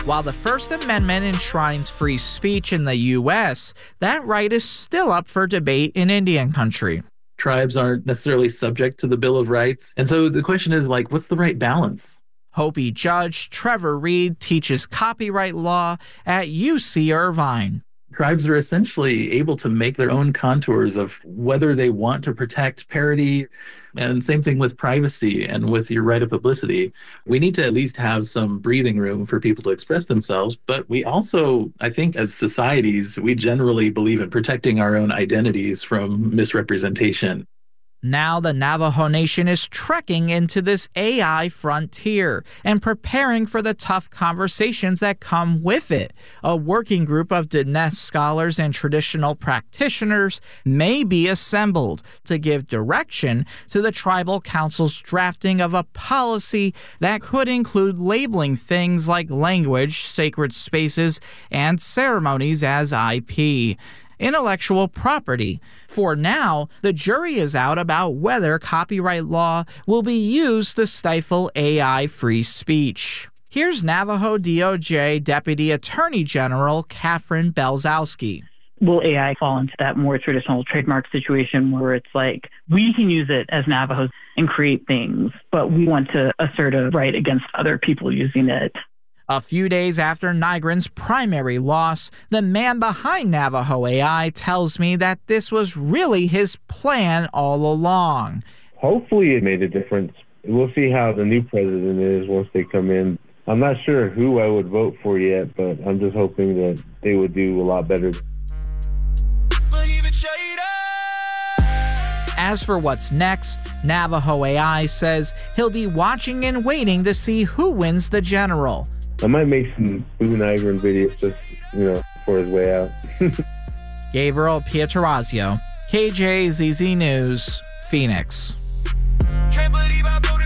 While the First Amendment enshrines free speech in the U.S., that right is still up for debate in Indian country. Tribes aren't necessarily subject to the Bill of Rights. And so the question is, what's the right balance? Hopi Judge Trevor Reed teaches copyright law at UC Irvine. Tribes are essentially able to make their own contours of whether they want to protect parody, and same thing with privacy and with your right of publicity. We need to at least have some breathing room for people to express themselves, but we also, I think as societies, we generally believe in protecting our own identities from misrepresentation. Now the Navajo Nation is trekking into this AI frontier and preparing for the tough conversations that come with it. A working group of Diné scholars and traditional practitioners may be assembled to give direction to the Tribal Council's drafting of a policy that could include labeling things like language, sacred spaces, and ceremonies as IP. Intellectual property. For now, the jury is out about whether copyright law will be used to stifle AI free speech. Here's Navajo DOJ Deputy Attorney General Catherine Belzowski. Will AI fall into that more traditional trademark situation where it's like, we can use it as Navajos and create things, but we want to assert a right against other people using it? A few days after Nygren's primary loss, the man behind Navajo AI tells me that this was really his plan all along. Hopefully it made a difference. We'll see how the new president is once they come in. I'm not sure who I would vote for yet, but I'm just hoping that they would do a lot better. As for what's next, Navajo AI says he'll be watching and waiting to see who wins the general. I might make some Boo Nygren videos just, for his way out. Gabriel Pietrorazio, KJZZ News, Phoenix. Can't believe I voted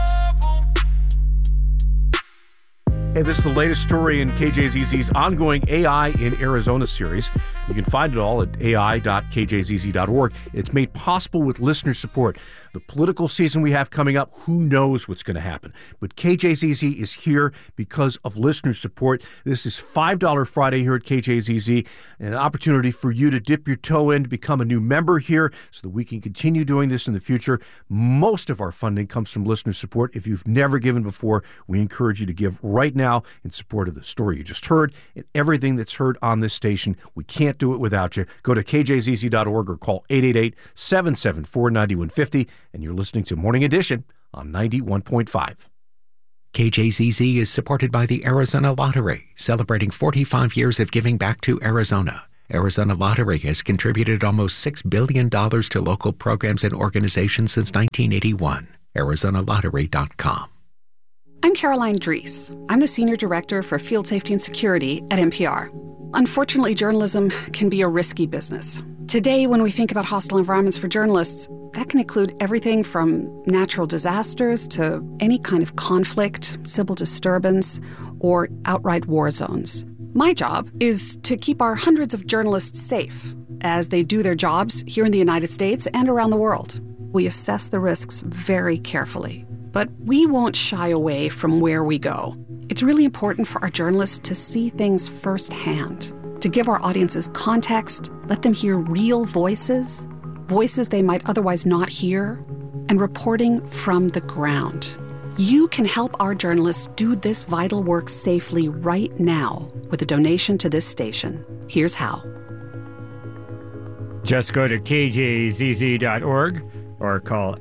for. Hey, this is the latest story in KJZZ's ongoing AI in Arizona series. You can find it all at ai.kjzz.org. It's made possible with listener support. The political season we have coming up, who knows what's going to happen? But KJZZ is here because of listener support. This is $5 Friday here at KJZZ, an opportunity for you to dip your toe in to become a new member here so that we can continue doing this in the future. Most of our funding comes from listener support. If you've never given before, we encourage you to give right now in support of the story you just heard and everything that's heard on this station. We can't do it without you. Go to kjzz.org or call 888-774-9150. And you're listening to Morning Edition on 91.5. KJZZ is supported by the Arizona Lottery, celebrating 45 years of giving back to Arizona. Arizona Lottery has contributed almost $6 billion to local programs and organizations since 1981. ArizonaLottery.com. I'm Caroline Dries. I'm the Senior Director for Field Safety and Security at NPR. Unfortunately, journalism can be a risky business. Today, when we think about hostile environments for journalists, that can include everything from natural disasters to any kind of conflict, civil disturbance, or outright war zones. My job is to keep our hundreds of journalists safe as they do their jobs here in the United States and around the world. We assess the risks very carefully, but we won't shy away from where we go. It's really important for our journalists to see things firsthand, to give our audiences context, let them hear real voices they might otherwise not hear, and reporting from the ground. You can help our journalists do this vital work safely right now with a donation to this station. Here's how. Just go to kjzz.org or call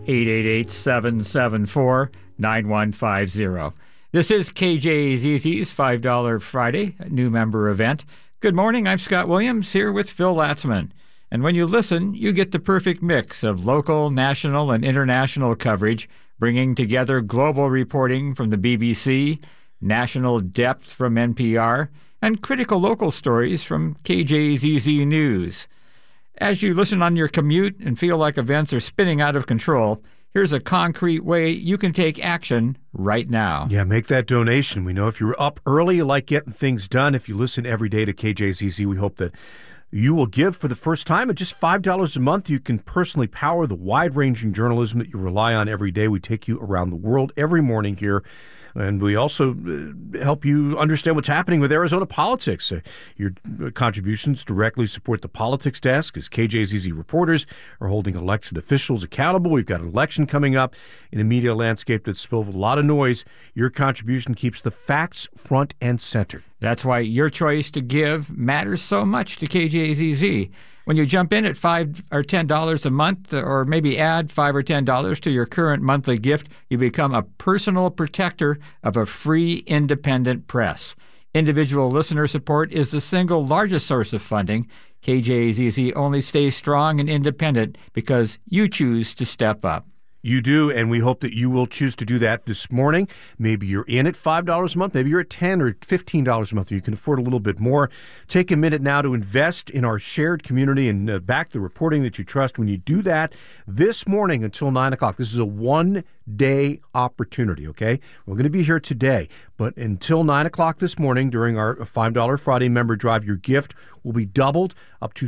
888-774-9150. This is KJZZ's $5 Friday new member event. Good morning, I'm Scott Williams here with Phil Latzman. And when you listen, you get the perfect mix of local, national, and international coverage, bringing together global reporting from the BBC, national depth from NPR, and critical local stories from KJZZ News. As you listen on your commute and feel like events are spinning out of control, here's a concrete way you can take action right now. Yeah, make that donation. We know if you're up early, you like getting things done. If you listen every day to KJZZ, we hope that you will give for the first time. At just $5 a month, you can personally power the wide-ranging journalism that you rely on every day. We take you around the world every morning here And we also help you understand what's happening with Arizona politics. Your contributions directly support the politics desk as KJZZ reporters are holding elected officials accountable. We've got an election coming up in a media landscape that's filled with a lot of noise. Your contribution keeps the facts front and center. That's why your choice to give matters so much to KJZZ. When you jump in at $5 or $10 a month, or maybe add $5 or $10 to your current monthly gift, you become a personal protector of a free, independent press. Individual listener support is the single largest source of funding. KJZZ only stays strong and independent because you choose to step up. You do, and we hope that you will choose to do that this morning. Maybe you're in at $5 a month. Maybe you're at $10 or $15 a month. You can afford a little bit more. Take a minute now to invest in our shared community and back the reporting that you trust. When you do that this morning until 9 o'clock, this is a one-day opportunity, okay? We're going to be here today, but until 9 o'clock this morning during our $5 Friday member drive, your gift will be doubled up to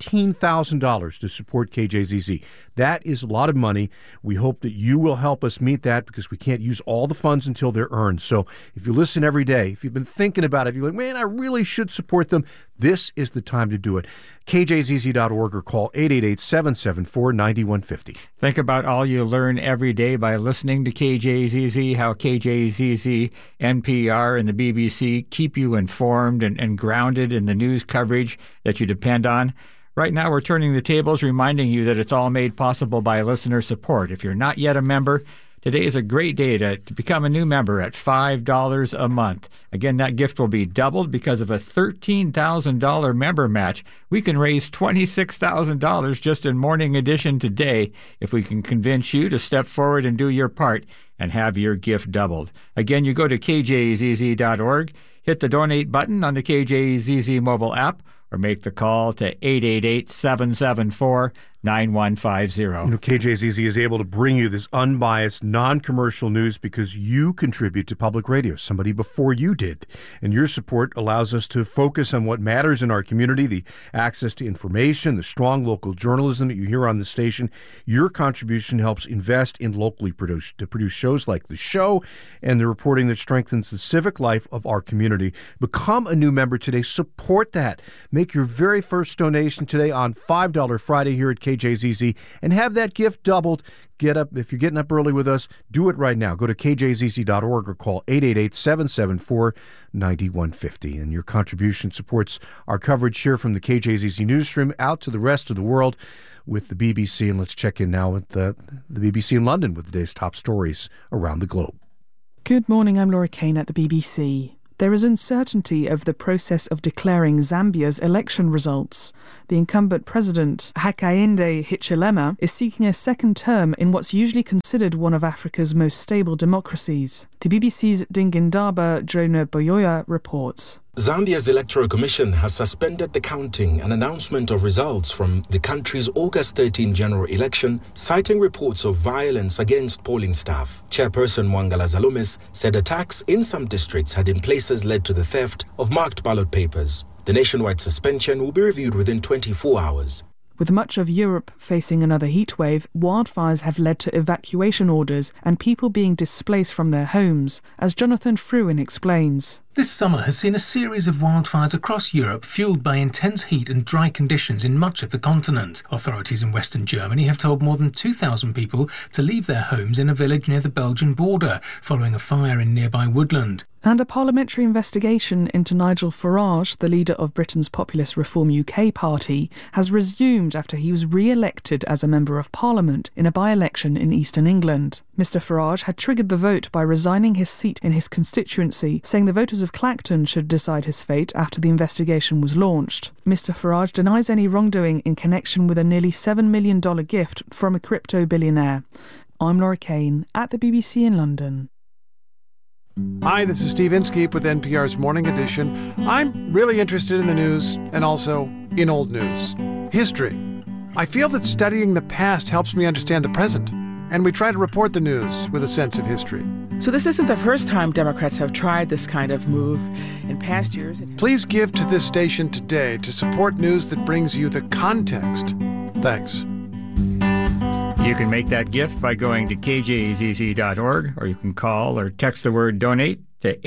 $13,000 to support KJZZ. That is a lot of money. We hope that you will help us meet that because we can't use all the funds until they're earned. So if you listen every day, if you've been thinking about it, if you're like, man, I really should support them, this is the time to do it. KJZZ.org or call 888-774-9150. Think about all you learn every day by listening to KJZZ, how KJZZ, NPR, and the BBC keep you informed and grounded in the news coverage that you depend on. Right now, we're turning the tables, reminding you that it's all made possible by listener support. If you're not yet a member, today is a great day to become a new member at $5 a month. Again, that gift will be doubled because of a $13,000 member match. We can raise $26,000 just in Morning Edition today if we can convince you to step forward and do your part and have your gift doubled. Again, you go to kjzz.org, hit the donate button on the KJZZ mobile app, or make the call to 888-774-9150. KJZZ is able to bring you this unbiased, non-commercial news because you contribute to public radio, somebody before you did. And your support allows us to focus on what matters in our community, the access to information, the strong local journalism that you hear on the station. Your contribution helps invest in locally produce shows like The Show and the reporting that strengthens the civic life of our community. Become a new member today. Support that. Make your very first donation today on $5 Friday here at KJZZ and have that gift doubled. Get up. If you're getting up early with us, do it right now. Go to kjzz.org or call 888-774-9150. And your contribution supports our coverage here from the KJZZ newsroom out to the rest of the world with the BBC. And let's check in now with the BBC in London with the day's top stories around the globe. Good morning, I'm Laura Kane at the BBC. There is uncertainty over the process of declaring Zambia's election results. The incumbent president, Hakainde Hichilema, is seeking a second term in what's usually considered one of Africa's most stable democracies. The BBC's Dingindaba Jonah Boyoya reports. Zambia's Electoral Commission has suspended the counting and announcement of results from the country's August 13 general election, citing reports of violence against polling staff. Chairperson Mwangala Zalumis said attacks in some districts had in places led to the theft of marked ballot papers. The nationwide suspension will be reviewed within 24 hours. With much of Europe facing another heatwave, wildfires have led to evacuation orders and people being displaced from their homes, as Jonathan Fruin explains. This summer has seen a series of wildfires across Europe fueled by intense heat and dry conditions in much of the continent. Authorities in Western Germany have told more than 2,000 people to leave their homes in a village near the Belgian border following a fire in nearby woodland. And a parliamentary investigation into Nigel Farage, the leader of Britain's Populist Reform UK party, has resumed after he was re-elected as a Member of Parliament in a by-election in Eastern England. Mr Farage had triggered the vote by resigning his seat in his constituency, saying the voters of Clacton should decide his fate after the investigation was launched. Mr Farage denies any wrongdoing in connection with a nearly $7 million gift from a crypto billionaire. I'm Laura Kane at the BBC in London. Hi, this is Steve Inskeep with NPR's Morning Edition. I'm really interested in the news and also in old news. History. I feel that studying the past helps me understand the present, and we try to report the news with a sense of history. So this isn't the first time Democrats have tried this kind of move. In past years... Please give to this station today to support news that brings you the context. Thanks. You can make that gift by going to kjzz.org, or you can call or text the word donate to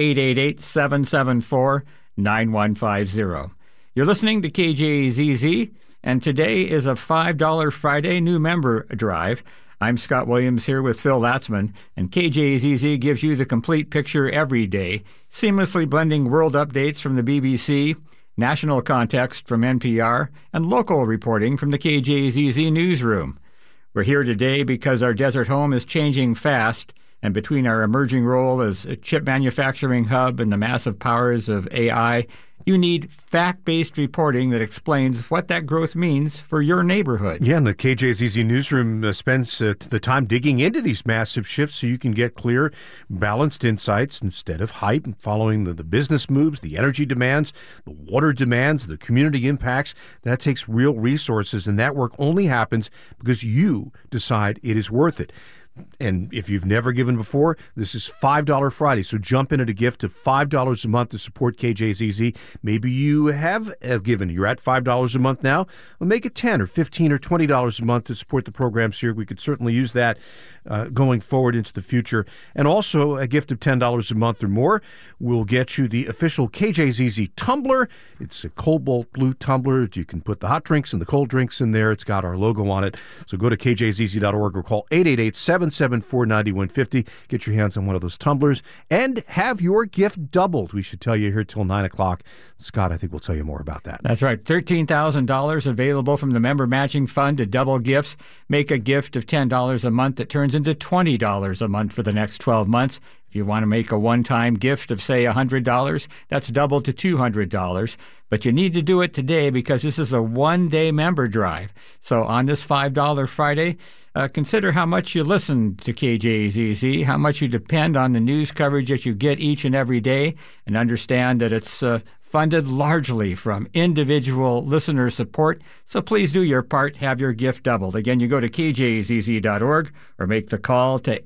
888-774-9150. You're listening to KJZZ, and today is a $5 Friday new member drive. I'm Scott Williams here with Phil Latzman, and KJZZ gives you the complete picture every day, seamlessly blending world updates from the BBC, national context from NPR, and local reporting from the KJZZ newsroom. We're here today because our desert home is changing fast, and between our emerging role as a chip manufacturing hub and the massive powers of AI, you need fact-based reporting that explains what that growth means for your neighborhood. Yeah, and the KJZZ newsroom spends the time digging into these massive shifts so you can get clear, balanced insights instead of hype, following the business moves, the energy demands, the water demands, the community impacts. That takes real resources, and that work only happens because you decide it is worth it. And if you've never given before, this is $5 Friday. So jump in at a gift of $5 a month to support KJZZ. Maybe you have given. You're at $5 a month now. Well, make it $10 or $15 or $20 a month to support the programs here. We could certainly use that going forward into the future. And also a gift of $10 a month or more will get you the official KJZZ tumbler. It's a cobalt blue tumbler. You can put the hot drinks and the cold drinks in there. It's got our logo on it. So go to kjzz.org or call 888-774-9150. Get your hands on one of those tumblers and have your gift doubled. We should tell you here till 9 o'clock. Scott, I think we'll tell you more about that. That's right. $13,000 available from the Member Matching Fund to double gifts. Make a gift of $10 a month that turns into $20 a month for the next 12 months. If you want to make a one-time gift of, say, $100, that's doubled to $200. But you need to do it today because this is a one-day member drive. So on this $5 Friday, consider how much you listen to KJZZ, how much you depend on the news coverage that you get each and every day, and understand that it's funded largely from individual listener support. So please do your part, have your gift doubled. Again, you go to kjzz.org or make the call to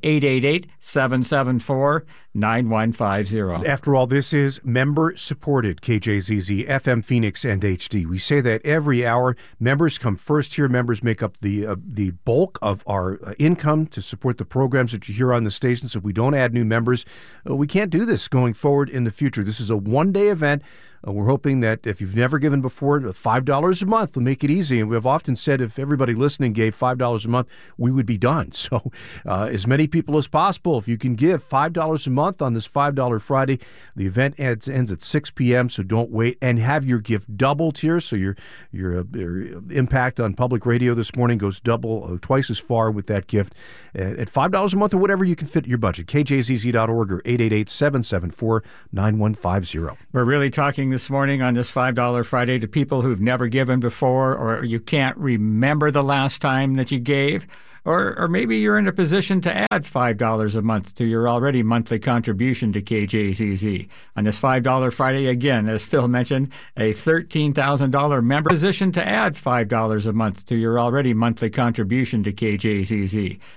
888-774-9150. After all, this is member-supported KJZZ, FM Phoenix, and HD. We say that every hour. Members come first here. Members make up the bulk of our income to support the programs that you hear on the station. So if we don't add new members, we can't do this going forward in the future. This is a one-day event. We're hoping that if you've never given before, $5 a month will make it easy. And we've often said if everybody listening gave $5 a month, we would be done. So as many people as possible, if you can give $5 a month on this $5 Friday, the event ends at 6 p.m., so don't wait. And have your gift doubled here, so your impact on public radio this morning goes twice as far with that gift at $5 a month or whatever you can fit your budget. KJZZ.org or 888-774-9150. We're really talking this morning on this $5 Friday to people who've never given before, or you can't remember the last time that you gave, or maybe you're in a position to add $5 a month to your already monthly contribution to KJZZ. On this $5 Friday, again, as Phil mentioned, a $13,000 member position to add $5 a month to your already monthly contribution to KJZZ.